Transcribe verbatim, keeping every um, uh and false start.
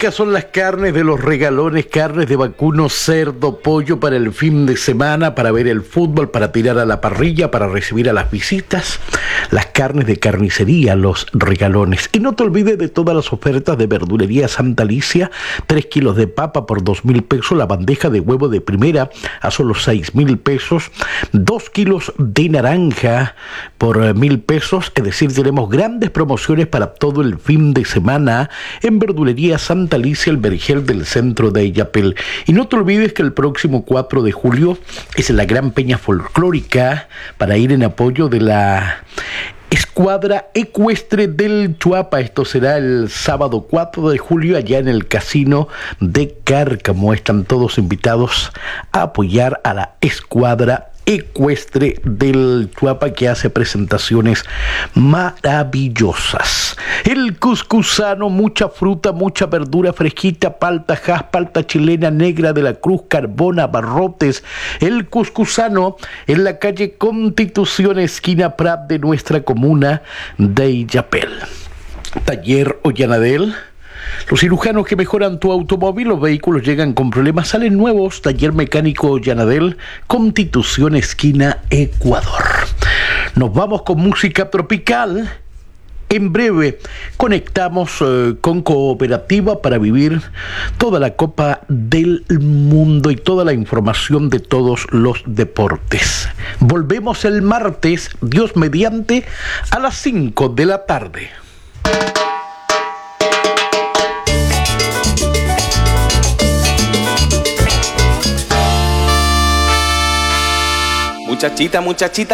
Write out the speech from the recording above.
ricas son las carnes de los regalones, carnes de vacuno, cerdo, pollo para el fin de semana, para ver el fútbol, para tirar a la parrilla, para recibir a las visitas. Las carnes de carnicería, los regalones. Y no te olvides de todas las ofertas de verdulería Santa Alicia. Tres kilos de papa por dos mil pesos, la bandeja de huevo de primera a solo seis mil pesos, dos kilos de naranja por mil pesos. Es decir, tenemos grandes promociones para todo el fin de semana en verdulería Santa Alicia, el Vergel del centro de Illapel. Y no te olvides que el próximo cuatro de julio es la gran peña folclórica para ir en apoyo de la Escuadra Ecuestre del Chuapa. Esto será el sábado cuatro de julio allá en el Casino de Cárcamo. Están todos invitados a apoyar a la Escuadra Ecuestre del Chuapa, que hace presentaciones maravillosas. El cuscuzano, mucha fruta, mucha verdura fresquita, palta, jas, palta chilena, negra de la Cruz, carbona, barrotes. El cuscuzano en la calle Constitución, esquina Prat de nuestra comuna de Illapel. Taller Ollanadel. Los cirujanos que mejoran tu automóvil, los vehículos llegan con problemas, salen nuevos. Taller Mecánico Ollanadel, Constitución, esquina Ecuador. Nos vamos con música tropical. En breve conectamos eh, con Cooperativa para vivir toda la Copa del Mundo y toda la información de todos los deportes. Volvemos el martes, Dios mediante, a las cinco de la tarde. Muchachita, muchachita.